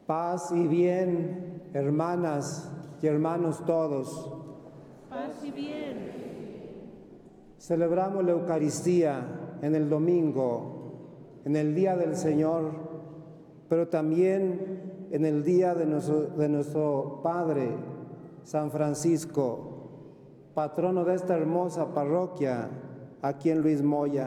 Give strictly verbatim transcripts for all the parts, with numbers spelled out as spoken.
Paz y bien, hermanas y hermanos todos. Paz y bien. Celebramos la Eucaristía en el domingo, en el Día del Señor, pero también en el día de nuestro, de nuestro Padre, San Francisco, patrono de esta hermosa parroquia aquí en Luis Moya.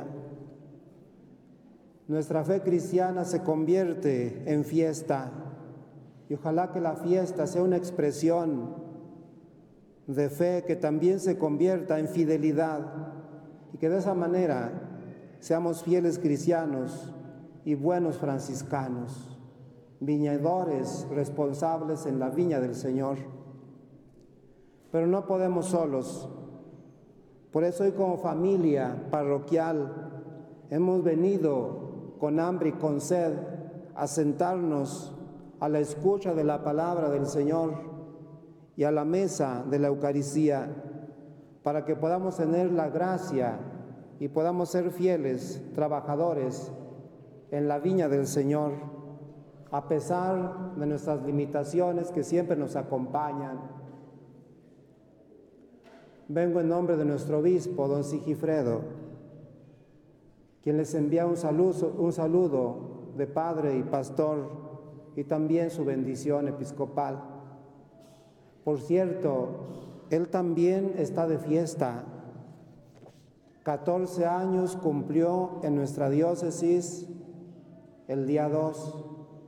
Nuestra fe cristiana se convierte en fiesta y ojalá que la fiesta sea una expresión de fe que también se convierta en fidelidad y que de esa manera seamos fieles cristianos y buenos franciscanos, viñadores responsables en la viña del Señor. Pero no podemos solos. Por eso hoy como familia parroquial hemos venido con hambre y con sed a sentarnos a la escucha de la palabra del Señor y a la mesa de la Eucaristía para que podamos tener la gracia y podamos ser fieles trabajadores en la viña del Señor, a pesar de nuestras limitaciones que siempre nos acompañan. Vengo en nombre de nuestro obispo, don Sigifredo, quien les envía un saludo, un saludo de padre y pastor y también su bendición episcopal. Por cierto, él también está de fiesta. catorce años cumplió en nuestra diócesis el día dos.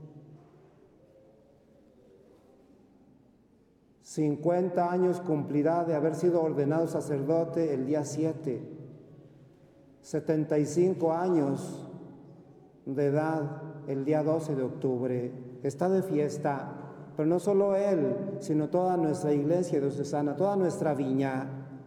cincuenta años cumplirá de haber sido ordenado sacerdote el día siete. setenta y cinco años de edad el día doce de octubre. Está de fiesta, pero no solo él, sino toda nuestra iglesia diocesana, toda nuestra viña.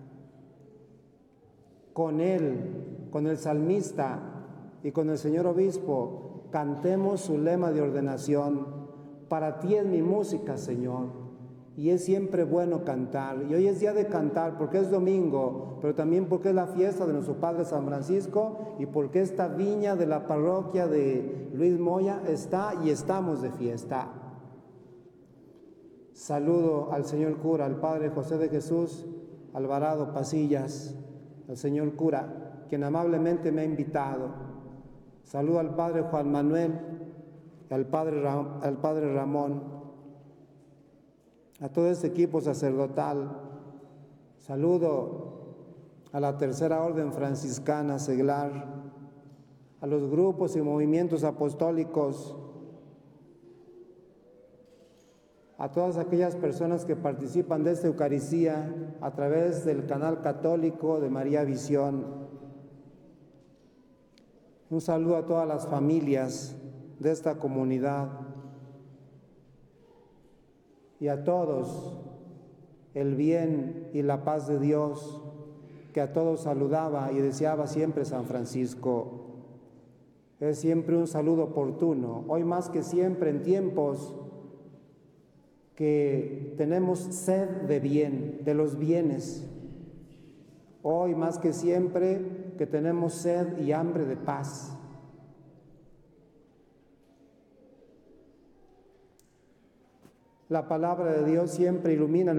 Con él, con el salmista y con el señor obispo, cantemos su lema de ordenación: para ti es mi música, Señor. Y es siempre bueno cantar, y hoy es día de cantar porque es domingo, pero también porque es la fiesta de nuestro Padre San Francisco y porque esta viña de la parroquia de Luis Moya está y estamos de fiesta. Saludo al señor cura, al Padre José de Jesús Alvarado Pasillas, al señor cura, quien amablemente me ha invitado. Saludo al Padre Juan Manuel y al Padre, al Padre Ramón, a todo este equipo sacerdotal. Saludo a la Tercera Orden Franciscana Seglar, a los grupos y movimientos apostólicos, a todas aquellas personas que participan de esta Eucaristía a través del canal católico de María Visión. Un saludo a todas las familias de esta comunidad. Y a todos el bien y la paz de Dios, que a todos saludaba y deseaba siempre San Francisco. Es siempre un saludo oportuno, hoy más que siempre en tiempos que tenemos sed de bien, de los bienes. Hoy más que siempre que tenemos sed y hambre de paz. La palabra de Dios siempre ilumina